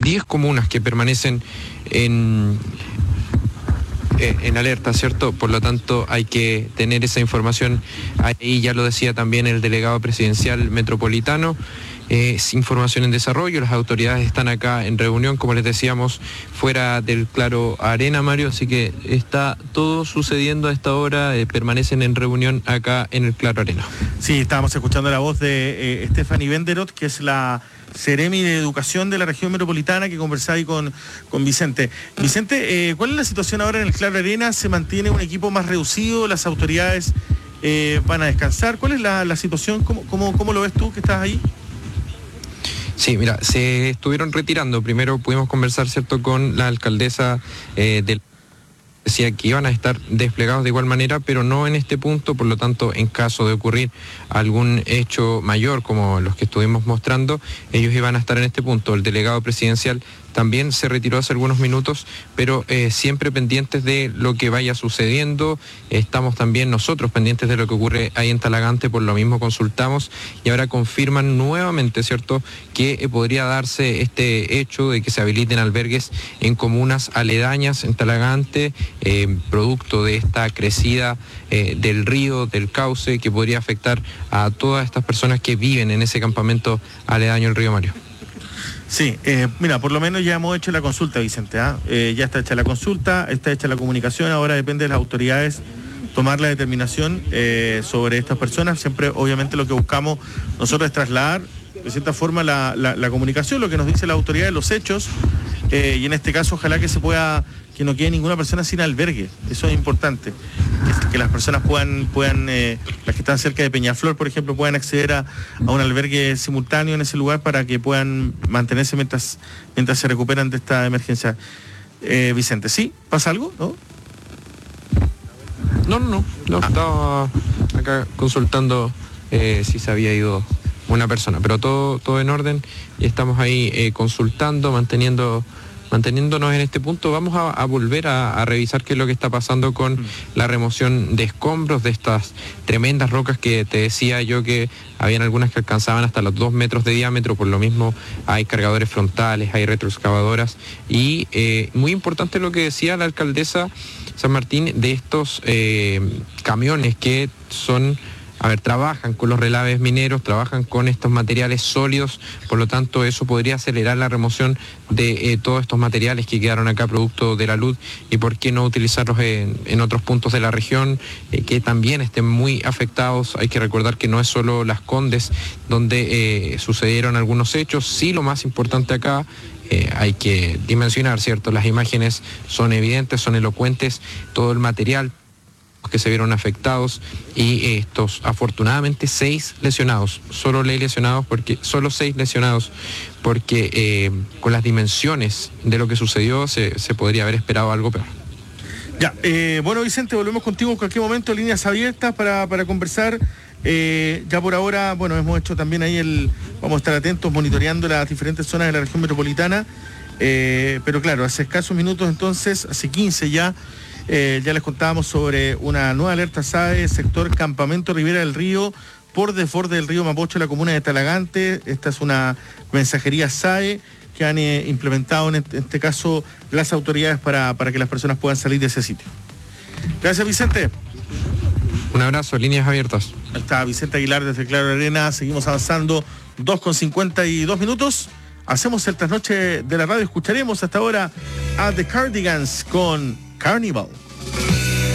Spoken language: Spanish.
10 comunas que permanecen en alerta, ¿cierto? Por lo tanto, hay que tener esa información ahí, ya lo decía también el delegado presidencial metropolitano. Es información en desarrollo, las autoridades están acá en reunión, como les decíamos, fuera del Claro Arena, Mario, así que está todo sucediendo a esta hora, permanecen en reunión acá en el Claro Arena. Sí, estábamos escuchando la voz de Stephanie Benderot, que es la Seremi de Educación de la región metropolitana, que conversaba ahí con Vicente. Vicente, ¿cuál es la situación ahora en el Claro Arena? ¿Se mantiene un equipo más reducido? ¿Las autoridades van a descansar? ¿Cuál es la situación? ¿Cómo lo ves tú que estás ahí? Sí, mira, se estuvieron retirando. Primero pudimos conversar, ¿cierto?, con la alcaldesa decía que iban a estar desplegados de igual manera, pero no en este punto, por lo tanto, en caso de ocurrir algún hecho mayor como los que estuvimos mostrando, ellos iban a estar en este punto. El delegado presidencial también se retiró hace algunos minutos, pero siempre pendientes de lo que vaya sucediendo. Estamos también nosotros pendientes de lo que ocurre ahí en Talagante, por lo mismo consultamos y ahora confirman nuevamente, ¿cierto?, que podría darse este hecho de que se habiliten albergues en comunas aledañas en Talagante, producto de esta crecida del río, del cauce, que podría afectar a todas estas personas que viven en ese campamento aledaño al río Mario. Sí, mira, por lo menos ya hemos hecho la consulta, Vicente, ya está hecha la consulta, está hecha la comunicación, ahora depende de las autoridades tomar la determinación sobre estas personas. Siempre, obviamente, lo que buscamos nosotros es trasladar, de cierta forma, la comunicación, lo que nos dice la autoridad, los hechos, y en este caso, ojalá que no quede ninguna persona sin albergue. Eso es importante, que las personas puedan las que están cerca de Peñaflor, por ejemplo, puedan acceder a un albergue simultáneo en ese lugar para que puedan mantenerse mientras se recuperan de esta emergencia. Vicente, ¿sí? ¿Pasa algo? ¿No? No, estaba acá consultando si se había ido una persona, pero todo en orden y estamos ahí consultando, manteniéndonos en este punto. Vamos a volver a revisar qué es lo que está pasando con la remoción de escombros de estas tremendas rocas que te decía yo que habían algunas que alcanzaban hasta los 2 metros de diámetro. Por lo mismo hay cargadores frontales, hay retroexcavadoras y muy importante lo que decía la alcaldesa San Martín de estos camiones que trabajan con los relaves mineros, trabajan con estos materiales sólidos, por lo tanto eso podría acelerar la remoción de todos estos materiales que quedaron acá producto de la luz y por qué no utilizarlos en otros puntos de la región que también estén muy afectados. Hay que recordar que no es solo Las Condes donde sucedieron algunos hechos, sí, lo más importante acá, hay que dimensionar, ¿cierto? Las imágenes son evidentes, son elocuentes, todo el material que se vieron afectados y estos afortunadamente 6 lesionados, solo 6 lesionados porque con las dimensiones de lo que sucedió se podría haber esperado algo peor. Ya, bueno, Vicente, volvemos contigo en cualquier momento, líneas abiertas para conversar. Ya por ahora, bueno, hemos hecho también ahí vamos a estar atentos monitoreando las diferentes zonas de la región metropolitana, pero claro, hace escasos minutos entonces, hace 15 ya les contábamos sobre una nueva alerta SAE, sector Campamento Ribera del Río, por desborde del río Mapocho, la comuna de Talagante. Esta es una mensajería SAE que han implementado en este caso las autoridades para que las personas puedan salir de ese sitio. Gracias, Vicente. Un abrazo, líneas abiertas. Ahí está Vicente Aguilar desde Claro Arena. Seguimos avanzando, 2:52. Hacemos el trasnoche de la radio. Escucharemos hasta ahora a The Cardigans con Carnival.